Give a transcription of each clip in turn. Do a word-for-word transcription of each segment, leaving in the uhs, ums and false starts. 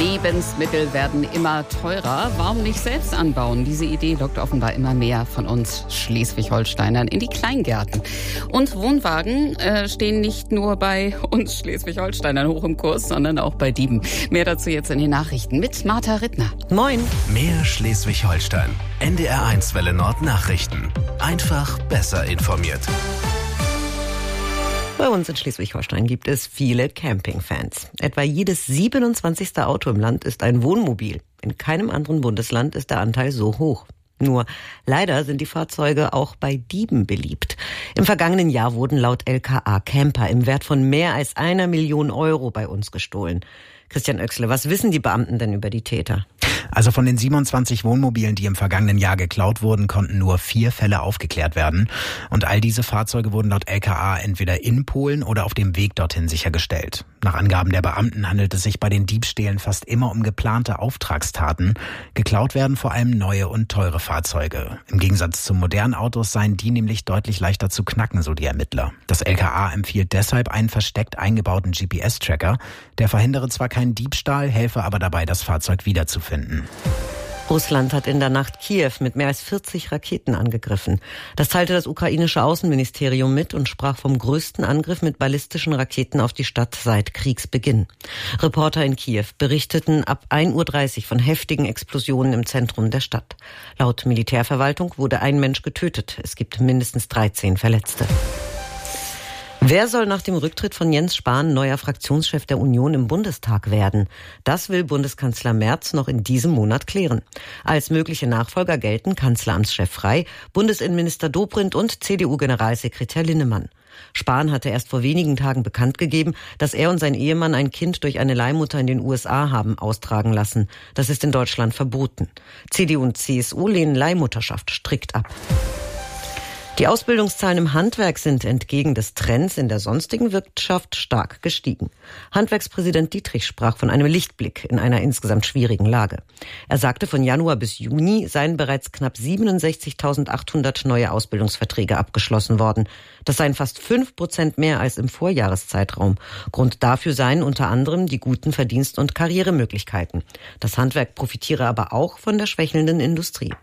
Lebensmittel werden immer teurer. Warum nicht selbst anbauen? Diese Idee lockt offenbar immer mehr von uns Schleswig-Holsteinern in die Kleingärten. Und Wohnwagen äh, stehen nicht nur bei uns Schleswig-Holsteinern hoch im Kurs, sondern auch bei Dieben. Mehr dazu jetzt in den Nachrichten mit Martha Rittner. Moin. Mehr Schleswig-Holstein. N D R eins Welle Nord Nachrichten. Einfach besser informiert. Bei uns in Schleswig-Holstein gibt es viele Campingfans. Etwa jedes siebenundzwanzigste Auto im Land ist ein Wohnmobil. In keinem anderen Bundesland ist der Anteil so hoch. Nur leider sind die Fahrzeuge auch bei Dieben beliebt. Im vergangenen Jahr wurden laut L K A Camper im Wert von mehr als einer Million Euro bei uns gestohlen. Christian Oechsle, was wissen die Beamten denn über die Täter? Also von den siebenundzwanzig Wohnmobilen, die im vergangenen Jahr geklaut wurden, konnten nur vier Fälle aufgeklärt werden. Und all diese Fahrzeuge wurden laut L K A entweder in Polen oder auf dem Weg dorthin sichergestellt. Nach Angaben der Beamten handelt es sich bei den Diebstählen fast immer um geplante Auftragstaten. Geklaut werden vor allem neue und teure Fahrzeuge. Im Gegensatz zu modernen Autos seien die nämlich deutlich leichter zu knacken, so die Ermittler. Das L K A empfiehlt deshalb einen versteckt eingebauten G P S-Tracker. Der verhindere zwar keinen Diebstahl, helfe aber dabei, das Fahrzeug wiederzufinden. Russland hat in der Nacht Kiew mit mehr als vierzig Raketen angegriffen. Das teilte das ukrainische Außenministerium mit und sprach vom größten Angriff mit ballistischen Raketen auf die Stadt seit Kriegsbeginn. Reporter in Kiew berichteten ab ein Uhr dreißig von heftigen Explosionen im Zentrum der Stadt. Laut Militärverwaltung wurde ein Mensch getötet. Es gibt mindestens dreizehn Verletzte. Wer soll nach dem Rücktritt von Jens Spahn neuer Fraktionschef der Union im Bundestag werden? Das will Bundeskanzler Merz noch in diesem Monat klären. Als mögliche Nachfolger gelten Kanzleramtschef Frey, Bundesinnenminister Dobrindt und C D U-Generalsekretär Linnemann. Spahn hatte erst vor wenigen Tagen bekannt gegeben, dass er und sein Ehemann ein Kind durch eine Leihmutter in den U S A haben austragen lassen. Das ist in Deutschland verboten. C D U und C S U lehnen Leihmutterschaft strikt ab. Die Ausbildungszahlen im Handwerk sind entgegen des Trends in der sonstigen Wirtschaft stark gestiegen. Handwerkspräsident Dietrich sprach von einem Lichtblick in einer insgesamt schwierigen Lage. Er sagte, von Januar bis Juni seien bereits knapp siebenundsechzigtausendachthundert neue Ausbildungsverträge abgeschlossen worden. Das seien fast fünf Prozent mehr als im Vorjahreszeitraum. Grund dafür seien unter anderem die guten Verdienst- und Karrieremöglichkeiten. Das Handwerk profitiere aber auch von der schwächelnden Industrie.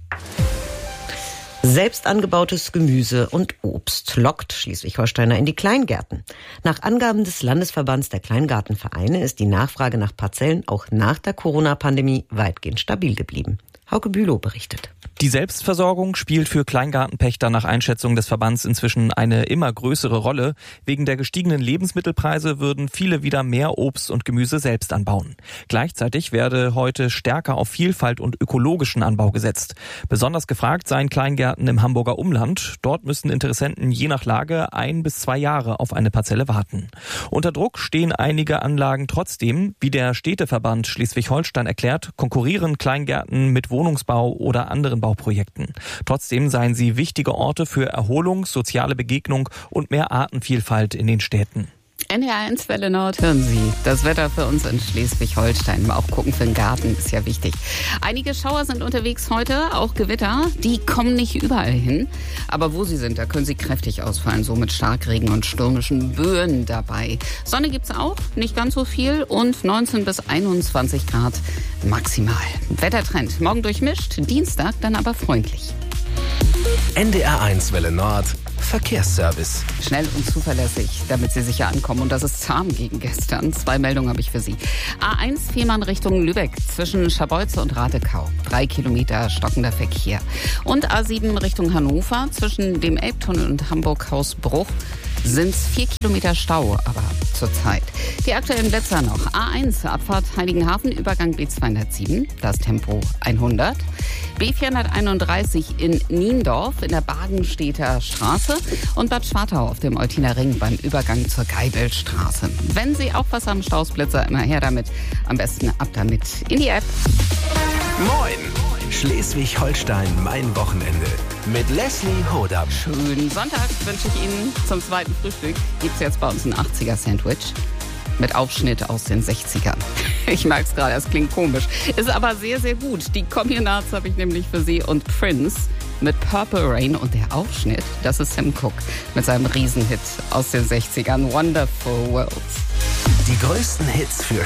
Selbst angebautes Gemüse und Obst lockt Schleswig-Holsteiner in die Kleingärten. Nach Angaben des Landesverbands der Kleingartenvereine ist die Nachfrage nach Parzellen auch nach der Corona-Pandemie weitgehend stabil geblieben. Hauke Bülow berichtet. Die Selbstversorgung spielt für Kleingartenpächter nach Einschätzung des Verbands inzwischen eine immer größere Rolle. Wegen der gestiegenen Lebensmittelpreise würden viele wieder mehr Obst und Gemüse selbst anbauen. Gleichzeitig werde heute stärker auf Vielfalt und ökologischen Anbau gesetzt. Besonders gefragt seien Kleingärten im Hamburger Umland. Dort müssen Interessenten je nach Lage ein bis zwei Jahre auf eine Parzelle warten. Unter Druck stehen einige Anlagen trotzdem. Wie der Städteverband Schleswig-Holstein erklärt, konkurrieren Kleingärten mit Wohnungsbau oder anderen Bauprojekten. Trotzdem seien sie wichtige Orte für Erholung, soziale Begegnung und mehr Artenvielfalt in den Städten. N D R eins Welle Nord, hören Sie. Das Wetter für uns in Schleswig-Holstein. Mal auch gucken für den Garten, ist ja wichtig. Einige Schauer sind unterwegs heute, auch Gewitter. Die kommen nicht überall hin. Aber wo sie sind, da können sie kräftig ausfallen. So mit Starkregen und stürmischen Böen dabei. Sonne gibt's auch, nicht ganz so viel. Und neunzehn bis einundzwanzig Grad maximal. Wettertrend, morgen durchmischt, Dienstag dann aber freundlich. N D R eins Welle Nord Verkehrsservice. Schnell und zuverlässig, damit Sie sicher ankommen. Und das ist zahm gegen gestern. Zwei Meldungen habe ich für Sie. A eins Fehmarn Richtung Lübeck zwischen Scharbeutze und Ratekau. Drei Kilometer stockender Verkehr. Und A sieben Richtung Hannover zwischen dem Elbtunnel und Hamburg-Hausbruch sind es vier Kilometer Stau, aber zurzeit. Die aktuellen Plätze noch. A eins Abfahrt Heiligenhafen, Übergang B zweihundertsieben, das Tempo hundert. B vierhunderteinunddreißig in Niendorf in der Bagenstädter Straße und Bad Schwartau auf dem Eutiner Ring beim Übergang zur Geibelstraße. Wenn Sie auch was am Stausblitzer, immer her damit. Am besten ab damit in die App. Moin! Schleswig-Holstein, mein Wochenende. Mit Leslie Hodam. Schönen Sonntag wünsche ich Ihnen. Zum zweiten Frühstück gibt es jetzt bei uns ein achtziger-Sandwich. Mit Aufschnitt aus den sechzigern. Ich mag es gerade, es klingt komisch. Ist aber sehr, sehr gut. Die Kombinats habe ich nämlich für Sie und Prince mit Purple Rain und der Aufschnitt, das ist Sam Cooke mit seinem Riesenhit aus den sechzigern, Wonderful Worlds. Die größten Hits für